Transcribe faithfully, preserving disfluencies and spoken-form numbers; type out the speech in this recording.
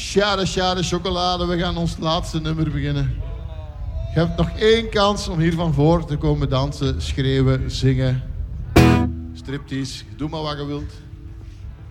Schade, schade, chocolade. We gaan ons laatste nummer beginnen. Je hebt nog één kans om hier van voor te komen dansen, schreeuwen, zingen. Striptease, doe maar wat je wilt.